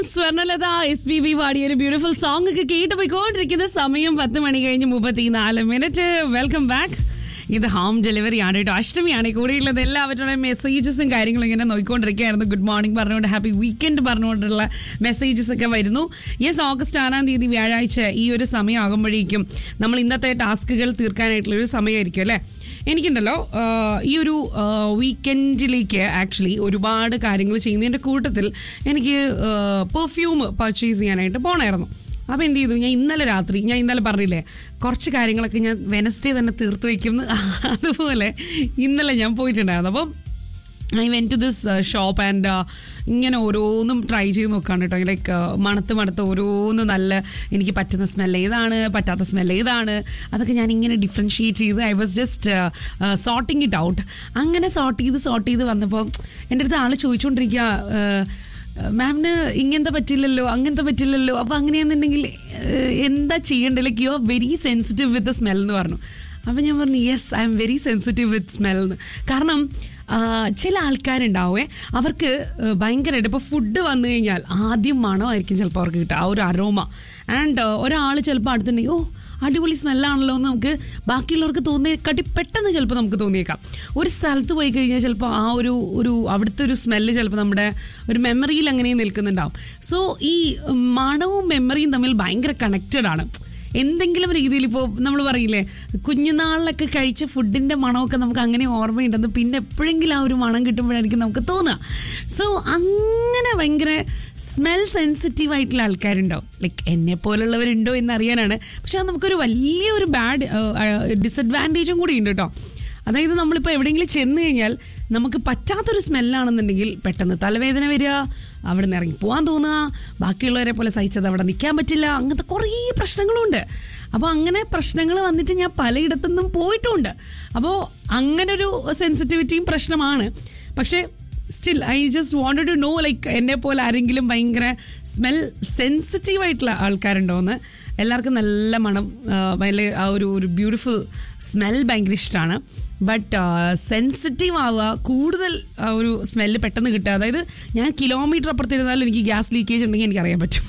Swarnalatha SPB പാടിയ ഒരു beautiful song ഒക്കെ കേട്ട് പോയിക്കൊണ്ടിരിക്കുന്ന സമയം 10 മണി കഴിഞ്ഞ് 34 വെൽക്കം ബാക്ക്. ഇത് ഹോം ഡെലിവറി ആണ് കേട്ടോ. അഷ്ടമിയാണ് കൂടെയുള്ളത്. എല്ലാവരുടെ മെസ്സേജസും കാര്യങ്ങളും ഇങ്ങനെ നോക്കിക്കൊണ്ടിരിക്കുകയായിരുന്നു. ഗുഡ് മോർണിംഗ് പറഞ്ഞുകൊണ്ട്, ഹാപ്പി വീക്കെൻഡ് പറഞ്ഞുകൊണ്ടുള്ള മെസ്സേജസ് ഒക്കെ വരുന്നു. യെസ്, ഓഗസ്റ്റ് 6 തീയതി വ്യാഴാഴ്ച ഈ ഒരു സമയമാകുമ്പോഴേക്കും നമ്മൾ ഇന്നത്തെ ടാസ്കുകൾ തീർക്കാനായിട്ടുള്ളൊരു സമയമായിരിക്കും അല്ലേ. എനിക്കുണ്ടല്ലോ ഈ ഒരു വീക്കെൻഡിലേക്ക് ആക്ച്വലി ഒരുപാട് കാര്യങ്ങൾ ചെയ്യുന്നതിൻ്റെ കൂട്ടത്തിൽ എനിക്ക് പെർഫ്യൂം പർച്ചേസ് ചെയ്യാനായിട്ട് പോകണമായിരുന്നു. അപ്പോൾ എന്ത് ചെയ്തു, ഞാൻ ഇന്നലെ പറഞ്ഞില്ലേ കുറച്ച് കാര്യങ്ങളൊക്കെ ഞാൻ വെനസ്ഡേ തന്നെ തീർത്ത് വയ്ക്കുന്നു. അതുപോലെ ഇന്നലെ ഞാൻ പോയിട്ടുണ്ടായിരുന്നു. അപ്പം I went to this shop and ഇങ്ങനെ ഓരോന്നും ട്രൈ ചെയ്ത് നോക്കുകയാണ് കേട്ടോ. ലൈക്ക് മണത്ത് ഓരോന്നും നല്ല എനിക്ക് പറ്റുന്ന സ്മെൽ ഏതാണ്, പറ്റാത്ത സ്മെൽ ഏതാണ്, അതൊക്കെ ഞാൻ ഇങ്ങനെ ഡിഫറൻഷിയേറ്റ് ചെയ്ത് I was just sorting it out. അങ്ങനെ സോർട്ട് ചെയ്ത് വന്നപ്പോൾ എൻ്റെ അടുത്ത് ആൾ ചോദിച്ചുകൊണ്ടിരിക്കുക, മാമിന് ഇങ്ങനത്തെ പറ്റില്ലല്ലോ, അങ്ങനത്തെ പറ്റില്ലല്ലോ, അപ്പോൾ അങ്ങനെയാണെന്നുണ്ടെങ്കിൽ എന്താ ചെയ്യേണ്ടത്, like you are very sensitive with the smell എന്ന് പറഞ്ഞു. അപ്പോൾ ഞാൻ പറഞ്ഞു yes, I am very sensitive with smell എന്ന്. കാരണം ചില ആൾക്കാരുണ്ടാവേ അവർക്ക് ഭയങ്കരമായിട്ട് ഇപ്പോൾ ഫുഡ് വന്നു കഴിഞ്ഞാൽ ആദ്യം മണമായിരിക്കും ചിലപ്പോൾ അവർക്ക് കിട്ടുക, ആ ഒരു അരോമ. ആൻഡ് ഒരാൾ ചിലപ്പോൾ അടുത്തുണ്ടെങ്കിൽ അടിപൊളി സ്മെല്ലാണല്ലോ എന്ന് നമുക്ക് ബാക്കിയുള്ളവർക്ക് തോന്നിയേക്കാട്ടി പെട്ടെന്ന് ചിലപ്പോൾ നമുക്ക് തോന്നിയേക്കാം. ഒരു സ്ഥലത്ത് പോയി കഴിഞ്ഞാൽ ചിലപ്പോൾ ആ ഒരു അവിടുത്തെ ഒരു സ്മെല്ല് ചിലപ്പോൾ നമ്മുടെ ഒരു മെമ്മറിയിൽ അങ്ങനെ നിൽക്കുന്നുണ്ടാവും. സോ ഈ മണവും മെമ്മറിയും തമ്മിൽ ഭയങ്കര കണക്റ്റഡ് ആണ്. എന്തെങ്കിലും രീതിയിൽ ഇപ്പോൾ നമ്മൾ പറയില്ലേ, കുഞ്ഞുനാളിലൊക്കെ കഴിച്ച ഫുഡിൻ്റെ മണമൊക്കെ നമുക്ക് അങ്ങനെ ഓർമ്മയുണ്ടെന്ന് പിന്നെ എപ്പോഴെങ്കിലും ആ ഒരു മണം കിട്ടുമ്പോഴായിരിക്കും നമുക്ക് തോന്നുക. സോ അങ്ങനെ ഭയങ്കര സ്മെൽ സെൻസിറ്റീവ് ആയിട്ടുള്ള ആൾക്കാരുണ്ടാവും. ലൈക്ക് എന്നെ പോലുള്ളവരുണ്ടോ എന്നറിയാനാണ്. പക്ഷെ അത് നമുക്കൊരു വലിയൊരു ബാഡ് ഡിസഡ്വാൻറ്റേജും കൂടി ഉണ്ട് കേട്ടോ. അതായത് നമ്മളിപ്പോൾ എവിടെയെങ്കിലും ചെന്ന് കഴിഞ്ഞാൽ നമുക്ക് പറ്റാത്തൊരു സ്മെല്ലാണെന്നുണ്ടെങ്കിൽ പെട്ടെന്ന് തലവേദന വരിക, അവിടെ നിന്ന് ഇറങ്ങി പോകാൻ തോന്നുക, ബാക്കിയുള്ളവരെ പോലെ സഹിച്ചത് അവിടെ നിൽക്കാൻ പറ്റില്ല, അങ്ങനത്തെ കുറേ പ്രശ്നങ്ങളുണ്ട്. അപ്പോൾ അങ്ങനെ പ്രശ്നങ്ങൾ വന്നിട്ട് ഞാൻ പലയിടത്തുനിന്നും പോയിട്ടുമുണ്ട്. അപ്പോൾ അങ്ങനൊരു സെൻസിറ്റിവിറ്റിയും പ്രശ്നമാണ്. പക്ഷേ still I just wanted to know, like എന്നെ പോലെ ആരെങ്കിലും ഭയങ്കര സ്മെൽ സെൻസിറ്റീവ് ആയിട്ടുള്ള ആൾക്കാരുണ്ടോയെന്ന്. എല്ലാവർക്കും നല്ല മണം, ആ ഒരു ബ്യൂട്ടിഫുൾ സ്മെൽ ഭയങ്കര ഇഷ്ടമാണ്. ബട്ട് സെൻസിറ്റീവ് ആവുക, കൂടുതൽ ഒരു സ്മെല്ല് പെട്ടെന്ന് കിട്ടുക. അതായത് ഞാൻ കിലോമീറ്റർ അപ്പുറത്തിരുന്നാലും എനിക്ക് ഗ്യാസ് ലീക്കേജ് ഉണ്ടെങ്കിൽ എനിക്കറിയാൻ പറ്റും.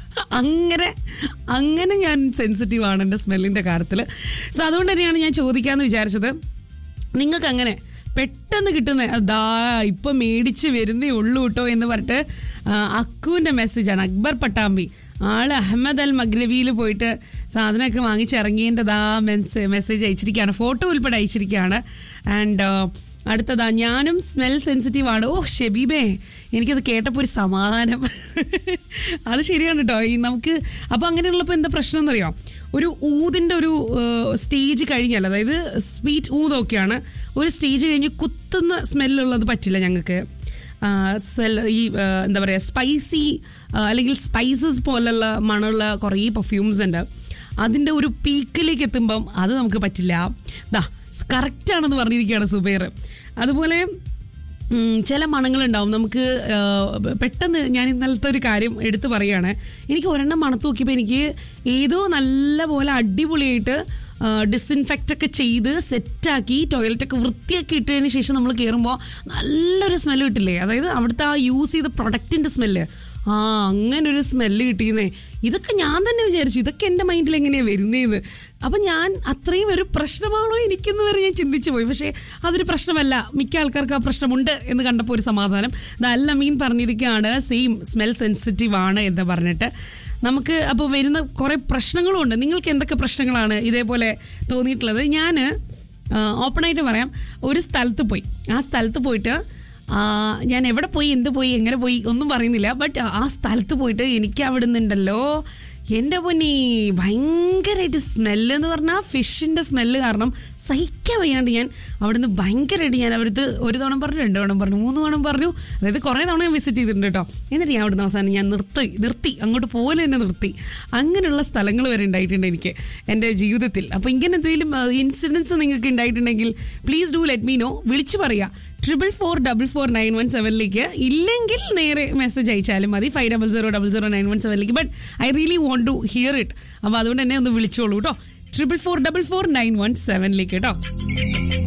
അങ്ങനെ ഞാൻ സെൻസിറ്റീവ് ആണ് എൻ്റെ സ്മെല്ലിൻ്റെ കാര്യത്തിൽ. സോ അതുകൊണ്ട് തന്നെയാണ് ഞാൻ ചോദിക്കാമെന്ന് വിചാരിച്ചത്, നിങ്ങൾക്ക് അങ്ങനെ പെട്ടെന്ന് കിട്ടുന്ന ഇപ്പം മേടിച്ച് വരുന്നേ ഉള്ളൂ കേട്ടോ എന്ന് പറഞ്ഞിട്ട് അക്കുവിൻ്റെ മെസ്സേജാണ്. അക്ബർ പട്ടാമ്പി ആള് അഹമ്മദ് അൽ മഗ്രവിയിൽ പോയിട്ട് സാധനമൊക്കെ വാങ്ങിച്ചിറങ്ങിയതിൻ്റെതാ മെസ്സേജ് അയച്ചിരിക്കുകയാണ്, ഫോട്ടോ ഉൾപ്പെടെ അയച്ചിരിക്കുകയാണ്. ആൻഡ് അടുത്തതാ, ഞാനും സ്മെൽ സെൻസിറ്റീവ് ആണ്. ഷെബീബേ, എനിക്കത് കേട്ടപ്പോൾ ഒരു സമാധാനം. അത് ശരിയാണ് കേട്ടോ. ഈ നമുക്ക് അപ്പോൾ അങ്ങനെയുള്ളപ്പോൾ എന്താ പ്രശ്നം എന്നറിയാം, ഒരു ഊതിൻ്റെ ഒരു സ്റ്റേജ് കഴിഞ്ഞാൽ, അതായത് സ്വീറ്റ് ഊതൊക്കെയാണ്, ഒരു സ്റ്റേജ് കഴിഞ്ഞ് കുത്തുന്ന സ്മെല്ലുള്ളത് പറ്റില്ല ഞങ്ങൾക്ക്. ഈ എന്താ പറയുക, സ്പൈസി അല്ലെങ്കിൽ സ്പൈസസ് പോലുള്ള മണമുള്ള കുറേ പെർഫ്യൂംസ് ഉണ്ട്. അതിൻ്റെ ഒരു പീക്കിലേക്ക് എത്തുമ്പം അത് നമുക്ക് പറ്റില്ല. കറക്റ്റാണെന്ന് പറഞ്ഞിരിക്കുകയാണ് സുബൈർ. അതുപോലെ ചില മണങ്ങളുണ്ടാവും നമുക്ക് പെട്ടെന്ന്. ഞാൻ ഇന്നലത്തെ ഒരു കാര്യം എടുത്തു പറയുകയാണ്. എനിക്ക് ഒരെണ്ണം മണത്ത് നോക്കിയപ്പോൾ എനിക്ക് ഏതോ നല്ല പോലെ അടിപൊളിയായിട്ട് ഡിസിൻഫെക്റ്റൊക്കെ ചെയ്ത് സെറ്റാക്കി ടോയ്ലറ്റൊക്കെ വൃത്തിയാക്കി ഇട്ടതിന് ശേഷം നമ്മൾ കയറുമ്പോൾ നല്ലൊരു സ്മെല്ല് കിട്ടില്ലേ. അതായത് അവിടുത്തെ ആ യൂസ് ചെയ്ത പ്രൊഡക്റ്റിൻ്റെ സ്മെല്ല്, അങ്ങനൊരു സ്മെല്ല് കിട്ടിയെന്നേ. ഇതൊക്കെ ഞാൻ തന്നെ വിചാരിച്ചു, ഇതൊക്കെ എൻ്റെ മൈൻഡിൽ എങ്ങനെയാണ് വരുന്നതെന്ന്. അപ്പം ഞാൻ അത്രയും ഒരു പ്രശ്നമാണോ എനിക്കെന്ന് വരെ ഞാൻ ചിന്തിച്ചു പോയി. പക്ഷേ അതൊരു പ്രശ്നമല്ല, മിക്ക ആൾക്കാർക്ക് ആ പ്രശ്നമുണ്ട് എന്ന് കണ്ടപ്പോൾ ഒരു സമാധാനം. അതല്ല മീൻ പറഞ്ഞിരിക്കുകയാണ് സെയിം സ്മെൽ സെൻസിറ്റീവ് ആണ് എന്ന് പറഞ്ഞിട്ട്. നമുക്ക് അപ്പോൾ വരുന്ന കുറേ പ്രശ്നങ്ങളും ഉണ്ട്. നിങ്ങൾക്ക് എന്തൊക്കെ പ്രശ്നങ്ങളാണ് ഇതേപോലെ തോന്നിയിട്ടുള്ളത്? ഞാൻ ഓപ്പണായിട്ട് പറയാം, ഒരു സ്ഥലത്ത് പോയി, ആ സ്ഥലത്ത് പോയിട്ട് ഞാൻ എവിടെ പോയി, എന്ത് പോയി, എങ്ങനെ പോയി ഒന്നും പറയുന്നില്ല. ബട്ട് ആ സ്ഥലത്ത് പോയിട്ട് എനിക്ക് അവിടെ നിന്നുണ്ടല്ലോ എൻ്റെ പൊന്നി ഭയങ്കരമായിട്ട് സ്മെല്ല് എന്ന് പറഞ്ഞാൽ ഫിഷിൻ്റെ സ്മെല്ല് കാരണം സഹിക്കാൻ വയ്യാണ്ട് ഞാൻ അവിടെ നിന്ന് ഭയങ്കരമായിട്ട് ഞാൻ അവിടുത്തെ ഒരു തവണ പറഞ്ഞു, 2 തവണ പറഞ്ഞു, 3 തവണ പറഞ്ഞു. അതായത് കുറേ തവണ ഞാൻ വിസിറ്റ് ചെയ്തിട്ടുണ്ട് കേട്ടോ. എന്നിട്ട് ഞാൻ അവിടുന്ന് അവസാനം ഞാൻ നിർത്തി അങ്ങോട്ട് പോലെ തന്നെ നിർത്തി. അങ്ങനെയുള്ള സ്ഥലങ്ങൾ വരെ ഉണ്ടായിട്ടുണ്ട് എനിക്ക് എൻ്റെ ജീവിതത്തിൽ. അപ്പോൾ ഇങ്ങനെ എന്തെങ്കിലും ഇൻസിഡൻസ് നിങ്ങൾക്ക് ഉണ്ടായിട്ടുണ്ടെങ്കിൽ please do let me no. വിളിച്ച് പറയുക 4444917 ഇല്ലെങ്കിൽ നേരെ മെസ്സേജ് അയച്ചാലും മതി 50000917. But I really want to here it. അപ്പോൾ അതുകൊണ്ട് തന്നെ ഒന്ന് വിളിച്ചോളൂ കേട്ടോ, 4444917 കേട്ടോ.